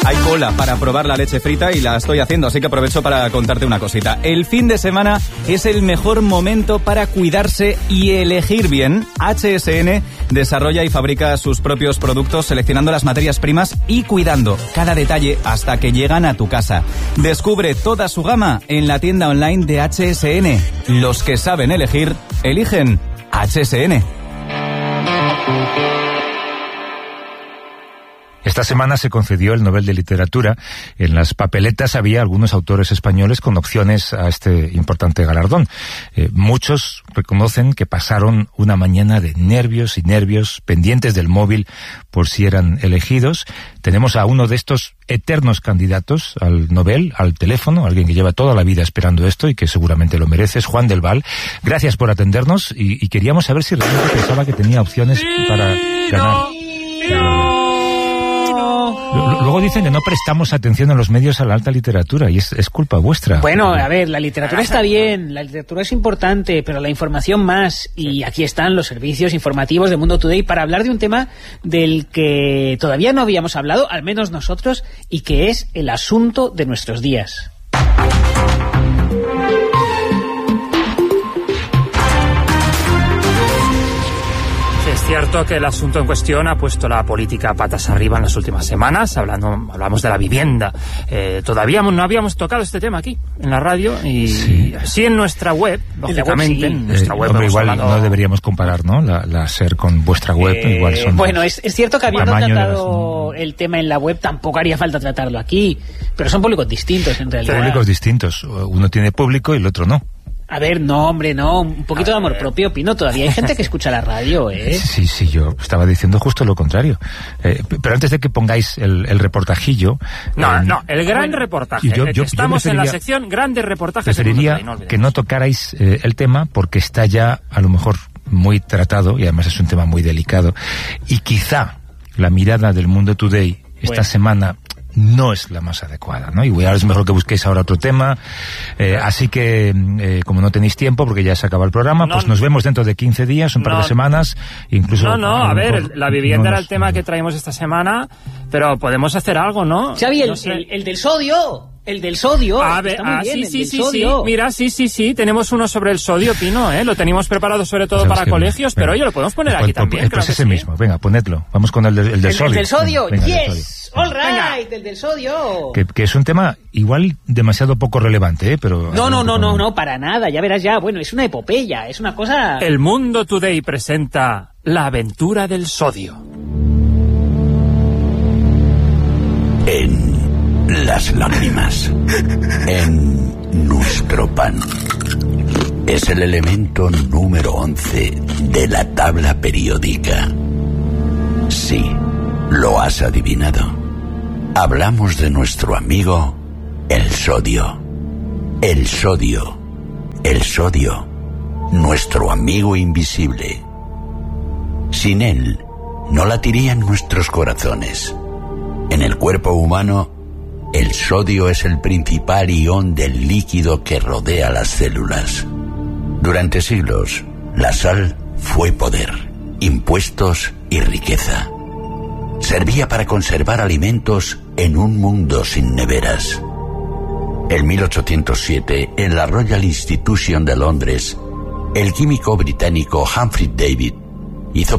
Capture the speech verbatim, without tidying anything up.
Hay cola para probar la leche frita y la estoy haciendo, así que aprovecho para contarte una cosita. El fin de semana es el mejor momento para cuidarse y elegir bien. H S N desarrolla y fabrica sus propios productos seleccionando las materias primas y cuidando cada detalle hasta que llegan a tu casa. Descubre toda su gama en la tienda online de H S N. Los que saben elegir, eligen H S N. Esta semana se concedió el Nobel de Literatura. En las papeletas había algunos autores españoles con opciones a este importante galardón. Eh, muchos reconocen que pasaron una mañana de nervios y nervios, pendientes del móvil por si eran elegidos. Tenemos a uno de estos eternos candidatos al Nobel, al teléfono, alguien que lleva toda la vida esperando esto y que seguramente lo merece, es Juan del Val. Gracias por atendernos y, y queríamos saber si realmente pensaba que tenía opciones para ganar. Luego dicen que no prestamos atención en los medios a la alta literatura y es, es culpa vuestra. Bueno, a ver, la literatura está bien, la literatura es importante, pero la información más. Y aquí están los servicios informativos de Mundo Today para hablar de un tema del que todavía no habíamos hablado, al menos nosotros, y que es el asunto de nuestros días. Es cierto que el asunto en cuestión ha puesto la política patas arriba en las últimas semanas. Hablando, hablamos de la vivienda. Eh, todavía no habíamos tocado este tema aquí, en la radio, y sí, sí en nuestra web, lógicamente. En nuestra eh, web hombre, igual hablado... no deberíamos comparar, ¿no? La, la SER con vuestra web, eh, igual son... Bueno, es, es cierto que habiendo tratado las... el tema en la web, tampoco haría falta tratarlo aquí. Pero son públicos distintos, en realidad. Públicos distintos. Uno tiene público y el otro no. A ver, no, hombre, no, un poquito de amor propio, Pino, todavía hay gente que escucha la radio, ¿eh? Sí, sí, yo estaba diciendo justo lo contrario. Eh, pero antes de que pongáis el, el reportajillo... No, eh, no, el gran reportaje. Yo, yo, Estamos yo en la sección Grandes Reportajes. Preferiría no que no tocarais eh, el tema porque está ya, a lo mejor, muy tratado y además es un tema muy delicado. Y quizá la mirada del Mundo Today esta bueno. semana... no es la más adecuada, ¿no? Y ahora es mejor que busquéis ahora otro tema. Eh, así que, eh, como no tenéis tiempo, porque ya se acaba el programa, no, pues nos vemos dentro de quince días, un par no, de semanas, incluso... No, no, a, a ver, mejor, la vivienda no era el nos, tema no. que traímos esta semana, pero podemos hacer algo, ¿no? Xavi, el, no sé. el, el del sodio... El del sodio. A ver, está muy ah, bien, sí, el sí, del sí, sodio. sí. Mira, sí, sí, sí. Tenemos uno sobre el sodio, Pino, ¿eh? Lo teníamos preparado sobre todo para colegios, venga, pero oye, lo podemos poner pues, aquí pues, también. Pues claro ese sí. mismo. Venga, ponedlo. Vamos con el, del, el del el, sodio. El del sodio, venga, yes. Del sodio. All right, el del sodio. Que, que es un tema igual demasiado poco relevante, ¿eh? Pero no, no, no, no, no, para nada. Ya verás ya. Bueno, es una epopeya, es una cosa... El Mundo Today presenta La aventura del sodio. En las lágrimas, en nuestro pan. Es el elemento número once de la tabla periódica. Sí, lo has adivinado. Hablamos de nuestro amigo, el sodio. El sodio. El sodio. Nuestro amigo invisible. Sin él, no latirían nuestros corazones. En el cuerpo humano, el sodio es el principal ion del líquido que rodea las células. Durante siglos, la sal fue poder, impuestos y riqueza. Servía para conservar alimentos en un mundo sin neveras. En mil ochocientos siete, en la Royal Institution de Londres, el químico británico Humphrey Davy hizo